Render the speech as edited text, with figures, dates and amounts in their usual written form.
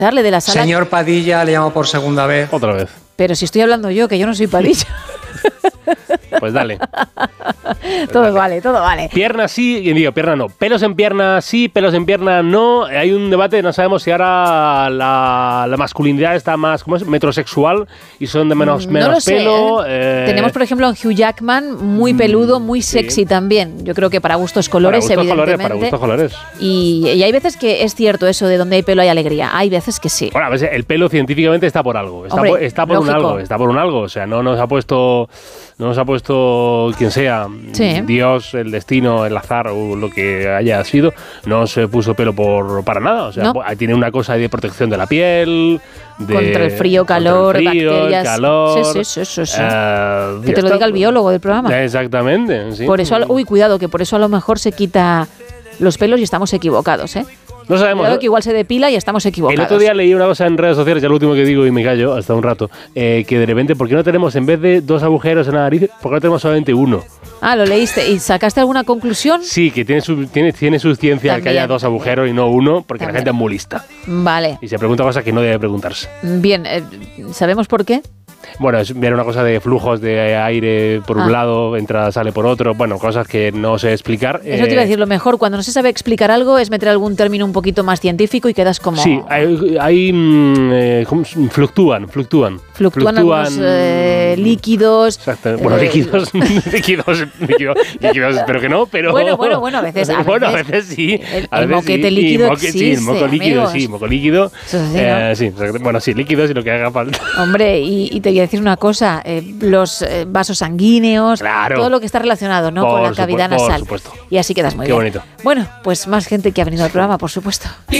darle de la sala. Señor Padilla, le llamo por segunda vez. Otra vez. Pero si estoy hablando yo, que yo no soy Padilla. Pues dale. Todo vale, todo vale. Pierna sí, pierna no. Pelos en pierna sí, pelos en pierna no. Hay un debate, no sabemos si ahora la masculinidad está más, ¿cómo es? Metrosexual y son de menos pelo. Tenemos, por ejemplo, a Hugh Jackman, muy peludo, muy sexy también. Yo creo que para gustos colores, evidentemente. Para gustos colores. Y hay veces que es cierto eso de donde hay pelo hay alegría. Hay veces que sí. Bueno, a veces el pelo científicamente está por algo. Está por un algo. O sea, no nos ha puesto quien sea, sí. Dios, el destino, el azar o lo que haya sido, no se puso pelo para nada. O sea, no. Tiene una cosa de protección de la piel, contra el frío, calor, bacterias. Sí. Que te lo diga el biólogo del programa. Exactamente, sí. Por eso, cuidado, que por eso a lo mejor se quita los pelos y estamos equivocados, ¿eh? No sabemos. Cuidado que igual se depila y estamos equivocados. El otro día leí una cosa en redes sociales, ya lo último que digo y me callo hasta un rato, que de repente, ¿por qué no tenemos, en vez de 2 agujeros en la nariz, por qué no tenemos solamente 1? Ah, ¿lo leíste? ¿Y sacaste alguna conclusión? Sí, que tiene su ciencia el que haya 2 agujeros y no 1, porque la gente es muy lista. Vale. Y se pregunta cosas que no debe preguntarse. Bien, ¿sabemos por qué? Bueno, es ver una cosa de flujos de aire por un lado, entra, sale por otro, bueno, cosas que no sé explicar. Eso te iba a decir, lo mejor cuando no se sabe explicar algo es meter algún término un poquito más científico y quedas como... Sí, fluctúan algunos líquidos. Exacto. Bueno, líquidos, espero que no, pero... Bueno, a veces sí. El moquete líquido existe, sí, el moco líquido, amigos. moco líquido. Sí, sí, líquidos y lo que haga falta. Hombre, y te voy a decir una cosa, los vasos sanguíneos, claro, todo lo que está relacionado, ¿no? Con la cavidad nasal. Por supuesto. Y así quedas muy bien. Qué bonito. Bueno, pues más gente que ha venido al programa, por supuesto.